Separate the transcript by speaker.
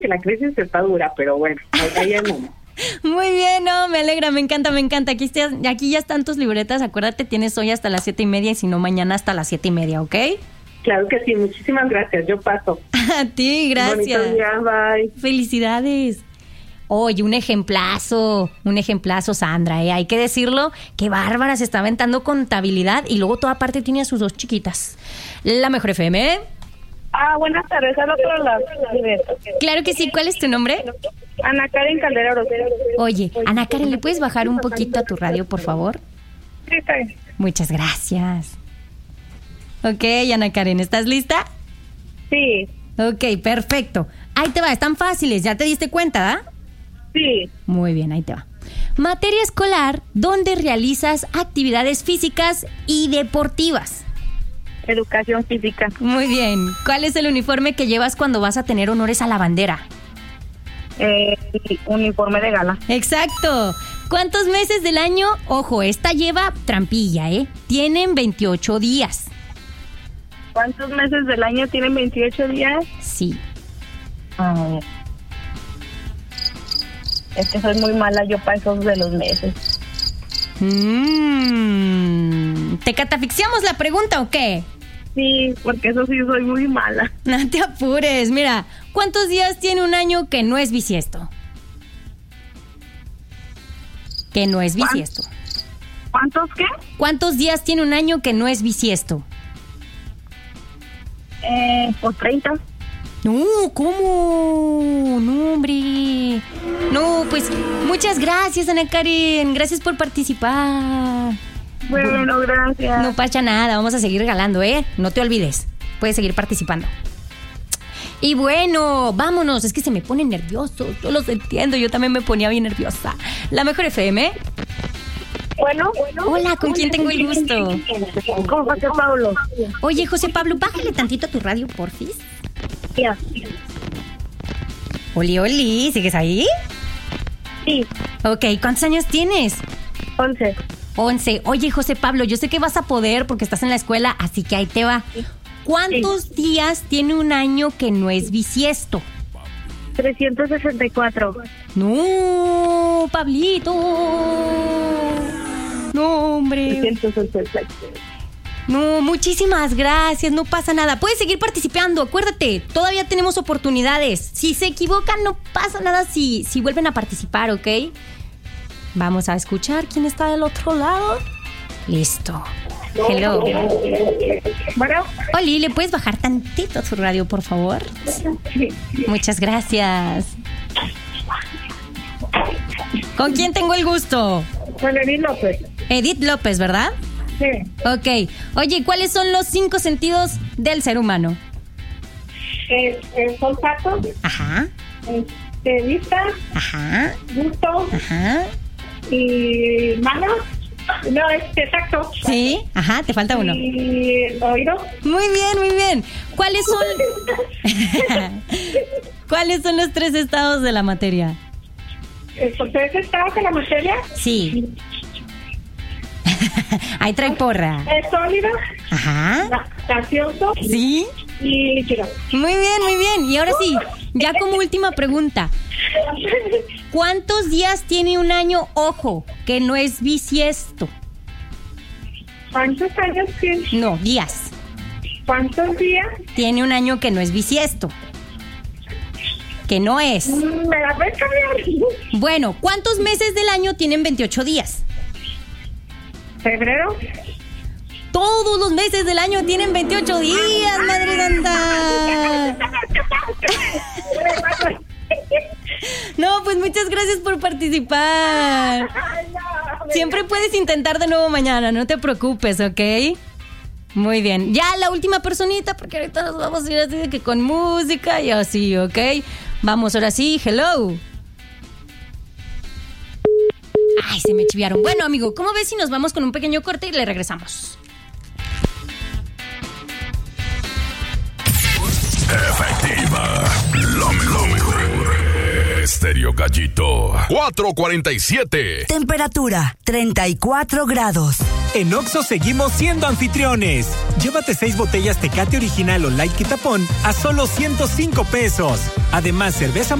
Speaker 1: que la crisis está dura, pero bueno, ahí andamos.
Speaker 2: Muy bien, no, me alegra, me encanta. Aquí ya están tus libretas, acuérdate, tienes hoy hasta las 7:30 y si no, mañana hasta las 7:30, ¿ok?
Speaker 1: Claro que sí, muchísimas gracias, yo paso.
Speaker 2: A ti, gracias.
Speaker 1: Bonito día, bye.
Speaker 2: Felicidades. Oye, un ejemplazo, Sandra, hay que decirlo, qué bárbara, se está aventando contabilidad y luego toda parte tiene a sus 2 chiquitas. La Mejor FM.
Speaker 3: Buenas tardes, hablo por la libretas.
Speaker 2: Claro que sí, ¿cuál es tu nombre?
Speaker 3: Ana Karen Caldera Orozco.
Speaker 2: Oye, Ana Karen, ¿le puedes bajar un poquito a tu radio, por favor?
Speaker 3: Sí, está bien.
Speaker 2: Muchas gracias. Ok, Ana Karen, ¿estás lista?
Speaker 3: Sí.
Speaker 2: Ok, perfecto. Ahí te va, están fáciles, ¿ya te diste cuenta, ¿da?
Speaker 3: Sí.
Speaker 2: Muy bien, ahí te va. Materia escolar, donde realizas actividades físicas y deportivas.
Speaker 3: Educación física.
Speaker 2: Muy bien. ¿Cuál es el uniforme que llevas cuando vas a tener honores a la bandera?
Speaker 3: Uniforme de gala.
Speaker 2: Exacto. ¿Cuántos meses del año? Ojo, esta lleva trampilla, Tienen 28 días.
Speaker 3: ¿Cuántos meses del año tienen 28 días?
Speaker 2: Sí.
Speaker 3: Es que soy muy mala yo para esos de los meses.
Speaker 2: ¿Te catafixiamos la pregunta o qué?
Speaker 3: Sí, porque eso sí soy muy mala.
Speaker 2: No te apures. Mira, ¿cuántos días tiene un año que no es bisiesto? Que no es bisiesto.
Speaker 3: ¿Cuántos qué?
Speaker 2: ¿Cuántos días tiene un año que no es bisiesto?
Speaker 3: Pues 30.
Speaker 2: No, ¿cómo? No, hombre. No, pues muchas gracias, Ana Karen. Gracias por participar.
Speaker 3: Bueno, gracias.
Speaker 2: No pasa nada, vamos a seguir regalando, No te olvides. Puedes seguir participando. Y bueno, vámonos. Es que se me pone nervioso. Yo los entiendo, yo también me ponía bien nerviosa. La Mejor FM.
Speaker 3: Bueno.
Speaker 2: Hola, ¿con quién tengo el gusto?
Speaker 3: Con José Pablo.
Speaker 2: Oye, José Pablo, bájale tantito a tu radio, porfis.
Speaker 3: Ya.
Speaker 2: Oli, ¿sigues ahí?
Speaker 3: Sí.
Speaker 2: Ok, ¿cuántos años tienes?
Speaker 3: 11.
Speaker 2: 11. Oye, José Pablo, yo sé que vas a poder porque estás en la escuela, así que ahí te va. ¿Cuántos días tiene un año que no es bisiesto?
Speaker 3: 364.
Speaker 2: No, Pablito. No, hombre.
Speaker 3: 364.
Speaker 2: No, muchísimas gracias, no pasa nada. Puedes seguir participando, acuérdate, todavía tenemos oportunidades. Si se equivocan, no pasa nada si vuelven a participar, ¿ok? Vamos a escuchar quién está del otro lado. Listo. Hello.
Speaker 3: Bueno.
Speaker 2: Oli, ¿le puedes bajar tantito a tu radio, por favor? Muchas gracias. ¿Con quién tengo el gusto?
Speaker 3: Con Edith López.
Speaker 2: Edith López, ¿verdad?
Speaker 3: Sí.
Speaker 2: Ok. Oye, ¿cuáles son los 5 sentidos del ser humano?
Speaker 3: El olfato.
Speaker 2: Ajá.
Speaker 3: Vista.
Speaker 2: Ajá.
Speaker 3: Gusto.
Speaker 2: Ajá.
Speaker 3: Y manos. No, exacto.
Speaker 2: Sí, ajá, te falta uno.
Speaker 3: Y oído.
Speaker 2: Muy bien. ¿Cuáles son los 3 estados de la materia?
Speaker 3: ¿Por 3 estados de la materia?
Speaker 2: Sí. Ahí trae porra.
Speaker 3: Es sólido.
Speaker 2: Ajá.
Speaker 3: Gaseoso.
Speaker 2: Sí.
Speaker 3: Y líquido.
Speaker 2: Muy bien. Y ahora sí, ya como última pregunta. ¿Cuántos días tiene un año, ojo, que no es bisiesto?
Speaker 3: ¿Cuántos años tiene?
Speaker 2: No, días.
Speaker 3: ¿Cuántos días?
Speaker 2: Tiene un año que no es bisiesto. Que no es.
Speaker 3: ¿Me la puedes cambiar?
Speaker 2: Bueno, ¿cuántos meses del año tienen 28 días?
Speaker 3: ¿Febrero?
Speaker 2: Todos los meses del año tienen 28 días, madre santa. No, pues muchas gracias por participar. Siempre puedes intentar de nuevo mañana, no te preocupes, ¿ok? Muy bien. Ya la última personita, porque ahorita nos vamos a ir así de que con música y así, ¿ok? Vamos, ahora sí, hello. Ay, se me chiviaron. Bueno, amigo, ¿cómo ves si nos vamos con un pequeño corte y le regresamos?
Speaker 4: Efectiva. Lo mejor. Estéreo Gallito. 447.
Speaker 5: Temperatura 34 grados. En Oxxo seguimos siendo anfitriones. Llévate 6 botellas Tecate Original o Light Quitapón a solo 105 pesos. Además, cerveza